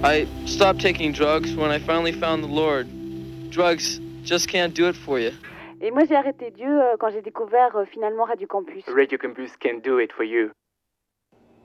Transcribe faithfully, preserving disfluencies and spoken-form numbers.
I stopped taking drugs when I finally found the Lord. Drugs just can't do it for you. Et moi, j'ai arrêté Dieu euh, quand j'ai découvert euh, finalement Radio Campus. Radio Campus can do it for you.